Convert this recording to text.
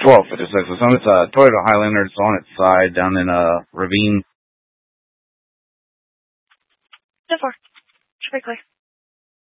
1256. It's on its Toyota Highlander. It's on its side down in Ravine. 10-4. Should be clear.